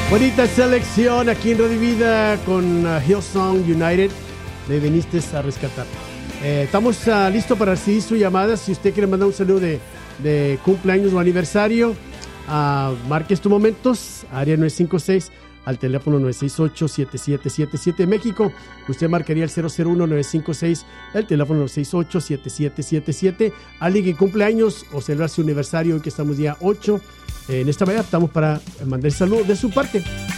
Bonita selección aquí en Radio Vida con Hillsong United. Me viniste a rescatar. Estamos listos para recibir su llamada. Si usted quiere mandar un saludo de cumpleaños o aniversario, marque estos momentos. Área 956 al teléfono 968-7777 México. Usted marcaría el 001-956, el teléfono 968-7777. Alguien que cumpleaños o celebrar su aniversario, hoy que estamos día 8. En esta mañana estamos para mandar saludos de su parte.